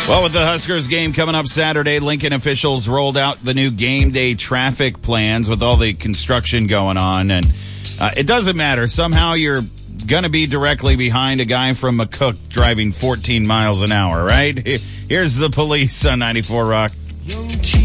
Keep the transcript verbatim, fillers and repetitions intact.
Well, with the Huskers game coming up Saturday, Lincoln officials rolled out the new game day traffic plans with all the construction going on. And uh, it doesn't matter. Somehow you're going to be directly behind a guy from McCook driving fourteen miles an hour, right? Here's the police on ninety-four Rock.